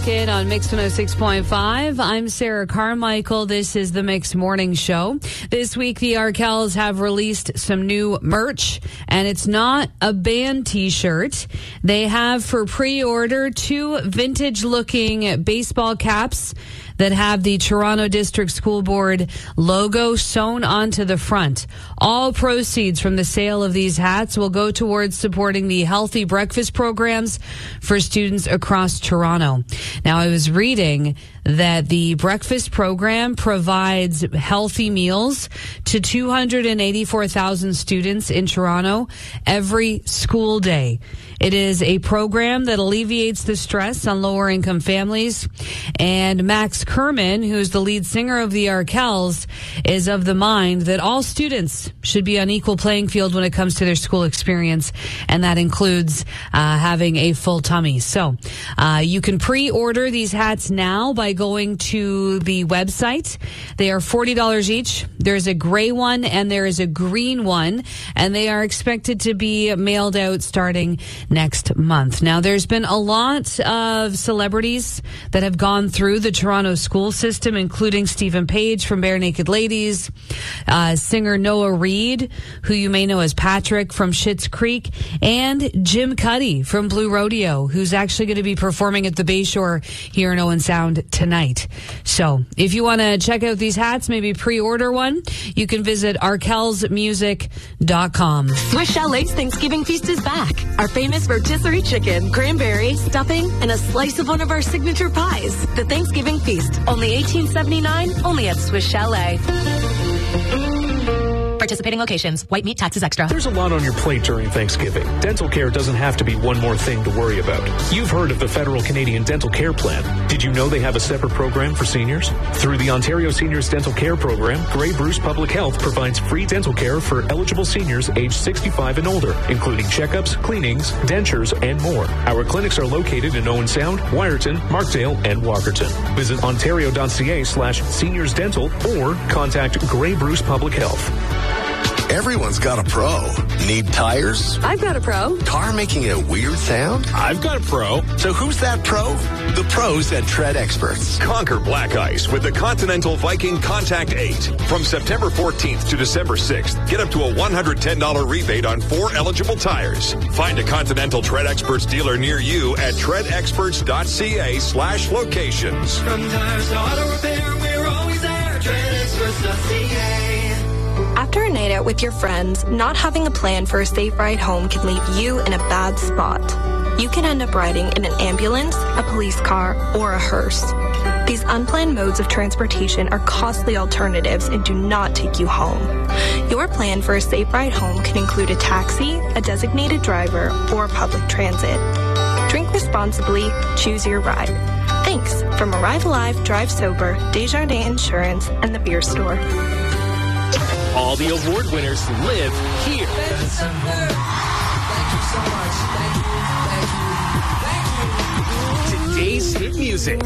back in on Mix 106.5. I'm Sarah Carmichael. This is the Mix Morning Show. This week, the Arkells have released some new merch, and it's not a band t-shirt. They have for pre-order 2 vintage-looking baseball caps that have the Toronto District School Board logo sewn onto the front. All proceeds from the sale of these hats will go towards supporting the healthy breakfast programs for students across Toronto. Now, I was reading that the breakfast program provides healthy meals to 284,000 students in Toronto every school day. It is a program that alleviates the stress on lower income families. And Max Kerman, who's the lead singer of the Arkells, is of the mind that all students should be on equal playing field when it comes to their school experience. And that includes having a full tummy. So you can pre-order these hats now by going to the website. They are $40 each. There's a gray one and there is a green one, and they are expected to be mailed out starting next month. Now, there's been a lot of celebrities that have gone through the Toronto school system, including Stephen Page from Bare Naked Ladies, singer Noah Reid, who you may know as Patrick from Schitt's Creek, and Jim Cuddy from Blue Rodeo, who's actually going to be performing at the Bayshore here in Owen Sound tonight. So if you want to check out these hats, maybe pre-order one, you can visit arkellsmusic.com. Swiss Chalet's Thanksgiving feast is back. Our famous rotisserie chicken, cranberry, stuffing, and a slice of one of our signature pies. The Thanksgiving feast, only $18.79, only at Swiss Chalet. Participating locations. White meat taxes extra. There's a lot on your plate during Thanksgiving. Dental care doesn't have to be one more thing to worry about. You've heard of the Federal Canadian Dental Care Plan. Did you know they have a separate program for seniors? Through the Ontario Seniors Dental Care Program, Grey Bruce Public Health provides free dental care for eligible seniors aged 65 and older, including checkups, cleanings, dentures, and more. Our clinics are located in Owen Sound, Wyerton, Markdale, and Walkerton. Visit ontario.ca/seniorsdental or contact Grey Bruce Public Health. Everyone's got a pro. Need tires? I've got a pro. Car making a weird sound? I've got a pro. So who's that pro? The pros at Tread Experts. Conquer black ice with the Continental Viking Contact 8. From September 14th to December 6th, get up to a $110 rebate on 4 eligible tires. Find a Continental Tread Experts dealer near you at treadexperts.ca/locations. From tires to auto repair, we're always there. treadexperts.ca. After a night out with your friends, not having a plan for a safe ride home can leave you in a bad spot. You can end up riding in an ambulance, a police car, or a hearse. These unplanned modes of transportation are costly alternatives and do not take you home. Your plan for a safe ride home can include a taxi, a designated driver, or public transit. Drink responsibly, choose your ride. Thanks from Arrive Alive, Drive Sober, Desjardins Insurance, and the Beer Store. All the award winners live here. Thank you so much. Thank you. Today's hit music.